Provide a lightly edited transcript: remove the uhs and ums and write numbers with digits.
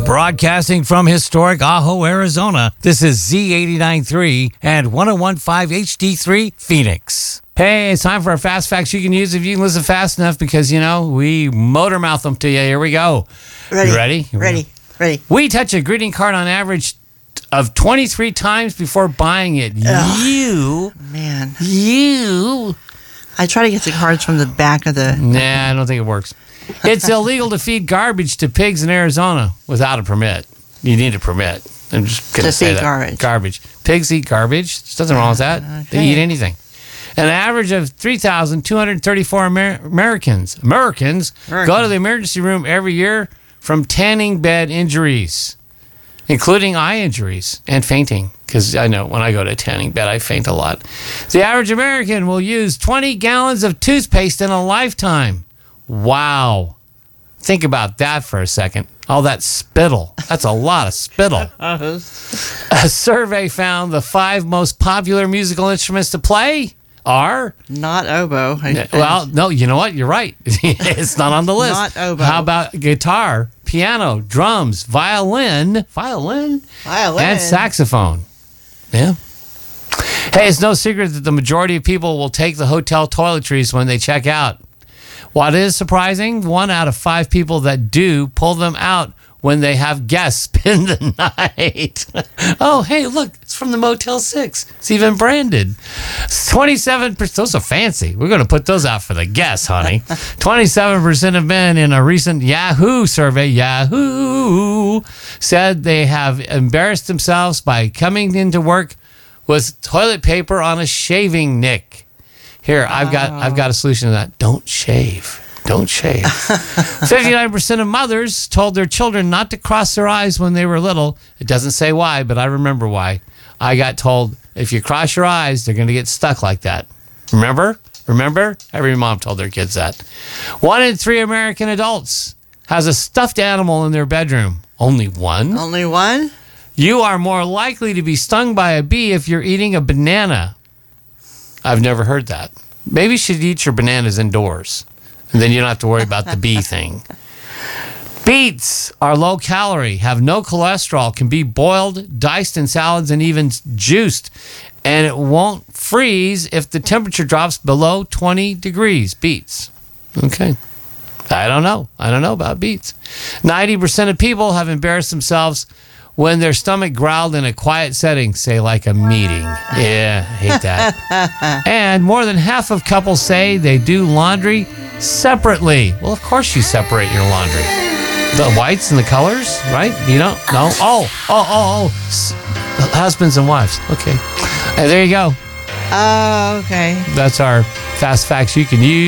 Broadcasting from historic Ajo, Arizona, this is Z89.3 and 101.5 HD3 Phoenix. Hey, it's time for our fast facts you can use if you can listen fast enough because, you know, we motor mouth them to you. Here we go. Ready. You ready? Ready. We touch a greeting card on average of 23 times before buying it. Ugh. You. I try to get the cards from the back of the... Nah, I don't think it works. It's illegal to feed garbage to pigs in Arizona without a permit. You need a permit. I'm just going to say that. Garbage. Pigs eat garbage. There's nothing wrong with that. Okay. They eat anything. An average of 3,234 Americans go to the emergency room every year from tanning bed injuries, including eye injuries and fainting. Because I know when I go to a tanning bed, I faint a lot. The average American will use 20 gallons of toothpaste in a lifetime. Wow. Think about that for a second. All that spittle. That's a lot of spittle. A survey found the 5 most popular musical instruments to play are... Not oboe. Well, no, you know what? You're right. It's not on the list. Not oboe. How about guitar, piano, drums, violin, and saxophone? Yeah. Hey, it's no secret that the majority of people will take the hotel toiletries when they check out. What is surprising, 1 out of 5 people that do pull them out when they have guests spend the night. Oh, hey, look, it's from the Motel 6. It's even branded. 27%, those are fancy. We're going to put those out for the guests, honey. 27% of men in a recent Yahoo survey, said they have embarrassed themselves by coming into work with toilet paper on a shaving nick. Here, I've got a solution to that. Don't shave. 59% of mothers told their children not to cross their eyes when they were little. It doesn't say why, but I remember why. I got told, if you cross your eyes, they're going to get stuck like that. Remember? Every mom told their kids that. 1 in 3 American adults has a stuffed animal in their bedroom. Only one? Only one? You are more likely to be stung by a bee if you're eating a banana. I've never heard that. Maybe you should eat your bananas indoors. And then you don't have to worry about the bee thing. Beets are low calorie, have no cholesterol, can be boiled, diced in salads, and even juiced. And it won't freeze if the temperature drops below 20 degrees. Beets. Okay. I don't know about beets. 90% of people have embarrassed themselves when their stomach growled in a quiet setting, say like a meeting. Yeah, I hate that. And more than half of couples say they do laundry separately. Well, of course you separate your laundry. The whites and the colors, right? You don't? No? Oh. Husbands and wives. Okay. There you go. Oh, okay. That's our fast facts you can use.